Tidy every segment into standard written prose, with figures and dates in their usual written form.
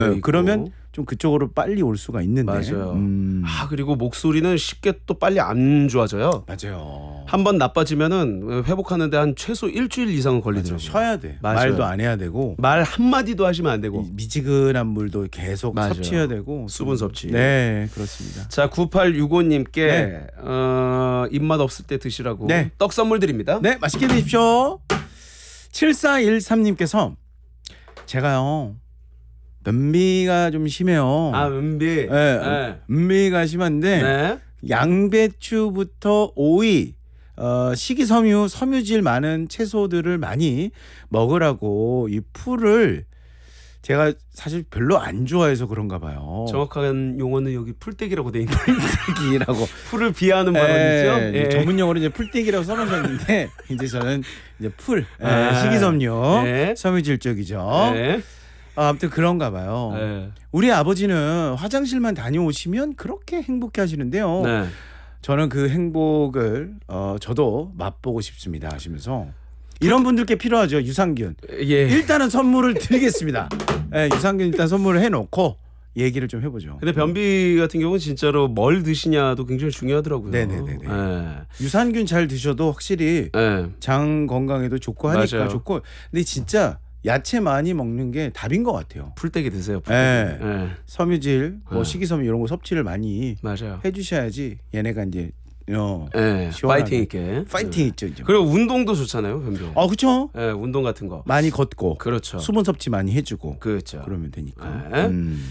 그러면 좀 그쪽으로 빨리 올 수가 있는데. 맞아요. 그리고 목소리는 쉽게 또 빨리 안 좋아져요. 맞아요. 한번 나빠지면은 회복하는데 한 최소 일주일 이상은 걸리더라고요. 쉬어야 돼. 맞아요. 말도 안 해야 되고 말 한마디도 하시면 안 되고 미지근한 물도 계속 맞아요. 섭취해야 되고 수분 섭취. 네, 그렇습니다. 자, 9865님께 네. 입맛 없을 때 드시라고 네. 떡 선물 드립니다. 네, 맛있게 드십시오. 7413님께서 제가요 변비가 좀 심해요. 변비. 네. 변비가 심한데 네. 양배추부터 오이, 식이섬유, 섬유질 많은 채소들을 많이 먹으라고 이 풀을 제가 사실 별로 안 좋아해서 그런가 봐요. 정확한 용어는 여기 풀떼기라고 돼 있는 풀떼기라고 풀을 비하하는 발언이죠. 예. 전문용어로 이제 풀떼기라고 써놓으셨는데 이제 저는 이제 풀, 식이섬유, 네. 섬유질 쪽이죠. 네. 아무튼 그런가 봐요. 네. 우리 아버지는 화장실만 다녀오시면 그렇게 행복해 하시는데요. 네. 저는 그 행복을 저도 맛보고 싶습니다 하시면서 이런 분들께 필요하죠. 유산균. 예. 일단은 선물을 드리겠습니다. 유산균 일단 선물을 해놓고 얘기를 좀 해보죠. 근데 변비 같은 경우는 진짜로 뭘 드시냐도 굉장히 중요하더라고요. 네네네네. 네. 유산균 잘 드셔도 확실히 네. 장 건강에도 좋고 하니까 맞아요. 좋고. 근데 진짜 야채 많이 먹는 게 답인 것 같아요. 풀떼기 드세요. 풀떼기. 네. 네. 섬유질, 식이섬유 이런 거 섭취를 많이 맞아요. 해주셔야지 얘네가 이제 네. 시원하게. 파이팅 있게. 파이팅 있죠. 이제. 그리고 운동도 좋잖아요, 변비. 그렇죠. 네, 운동 같은 거. 많이 걷고 그렇죠. 수분 섭취 많이 해주고 그렇죠. 그러면 되니까. 네.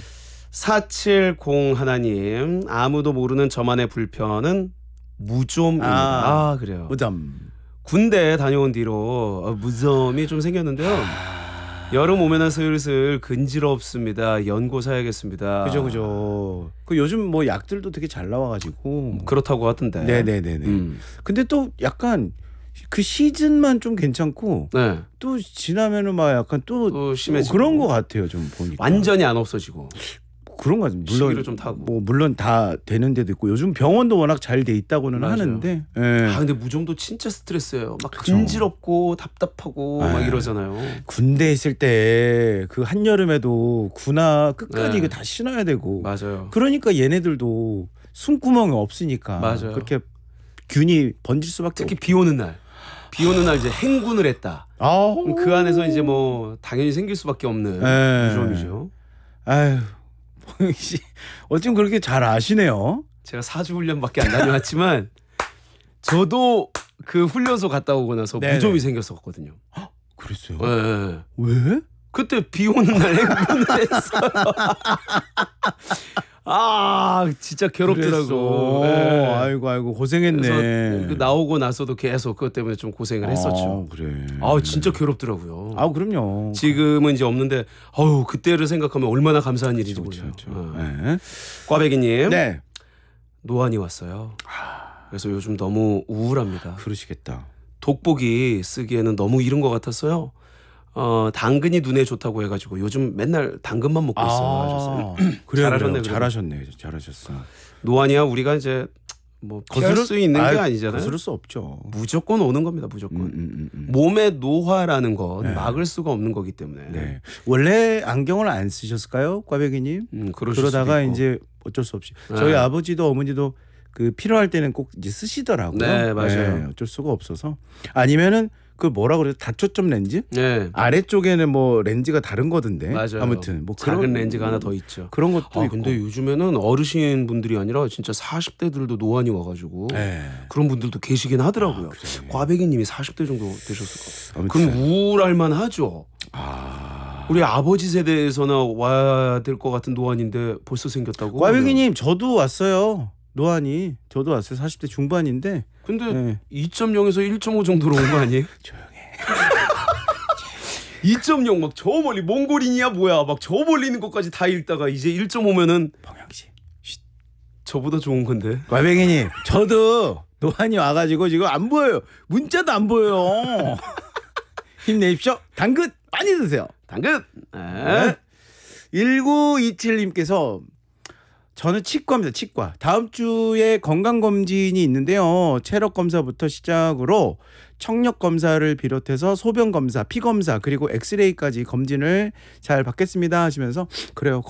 470 하나님, 아무도 모르는 저만의 불편은 무좀입니다. 그래요. 무덤. 군대 다녀온 뒤로 무좀이 좀 생겼는데요. 여름 오면은 슬슬 근지럽습니다. 연고 사야겠습니다. 그죠. 그 요즘 뭐 약들도 되게 잘 나와가지고 그렇다고 하던데. 네네네네. 근데 또 약간 그 시즌만 좀 괜찮고 네. 또 지나면은 막 약간 또 심해지고 그런 것 같아요. 좀 보니까 완전히 안 없어지고 그런 거 같아요. 시기로 좀 타고. 뭐 물론 다 되는 데도 있고 요즘 병원도 워낙 잘 돼 있다고는 맞아요. 하는데. 근데 무좀도 진짜 스트레스예요. 막 근지럽고 답답하고 막 이러잖아요. 군대 있을 때 그 한여름에도 군화 끝까지 이거 다 신어야 되고. 맞아요. 그러니까 얘네들도 숨구멍이 없으니까 맞아요. 그렇게 균이 번질 수밖에 특히 비 오는 날 이제 행군을 했다. 그럼 그 안에서 이제 뭐 당연히 생길 수밖에 없는 무좀이죠. 아유, 씨, 어쩜 그렇게 잘 아시네요. 제가 4주 훈련밖에 안 다녀왔지만 저도 그 훈련소 갔다 오고 나서 무좀이 생겼었거든요. 그랬어요? 네. 왜? 그때 비 오는 날 행군을 했어요. 진짜 괴롭더라고. 네. 아이고 고생했네. 그래서 나오고 나서도 계속 그것 때문에 좀 고생을 했었죠. 그래. 진짜 괴롭더라고요. 그럼요. 지금은 이제 없는데 그때를 생각하면 얼마나 감사한 일인지 몰라요. 네. 꽈배기님. 네. 노안이 왔어요. 그래서 요즘 너무 우울합니다. 그러시겠다. 독보기 쓰기에는 너무 이른 것 같았어요. 당근이 눈에 좋다고 해가지고 요즘 맨날 당근만 먹고 있어요. 잘하셨어. 노안이야 우리가 이제 뭐 피할 수 있는 게 아니잖아요. 거스를 수 없죠. 무조건 오는 겁니다. 무조건. 몸의 노화라는 건 막을 수가 없는 거기 때문에. 네. 원래 안경을 안 쓰셨을까요, 꽈배기님? 그러다가 이제 어쩔 수 없이 저희 아버지도 어머니도 그 필요할 때는 꼭 이제 쓰시더라고요. 네, 맞아요. 네, 어쩔 수가 없어서. 아니면은 그 뭐라 그래요? 다초점 렌즈? 네. 아래쪽에는 뭐 렌즈가 다른 거던데. 맞아요. 아무튼 뭐 작은 그런 렌즈가 하나 더 있죠. 그런 것도 있고. 근데 요즘에는 어르신 분들이 아니라 진짜 40대들도 노안이 와가지고 그런 분들도 계시긴 하더라고요. 꽈배기님이 40대 정도 되셨을 거예요. 그럼 우울할만 하죠. 우리 아버지 세대에서나 와야 될 것 같은 노안인데 벌써 생겼다고? 꽈배기님 저도 왔어요. 노안이 저도 왔어요. 40대 중반인데. 근데 2.0에서 1.5 정도로 온 거 아니에요? 조용해. 2.0 막 저 멀리 몽골인이야 뭐야 막 저 멀리 있는 것까지 다 읽다가 이제 1.5면은 방향시. 저보다 좋은 건데. 꽈배기님 저도 노안이 와가지고 지금 안 보여요. 문자도 안 보여요. 힘내십시오. 당근 많이 드세요. 당근. 1927님께서 저는 치과입니다. 치과. 다음 주에 건강검진이 있는데요. 체력 검사부터 시작으로 청력 검사를 비롯해서 소변 검사, 피 검사 그리고 엑스레이까지 검진을 잘 받겠습니다 하시면서 그래요.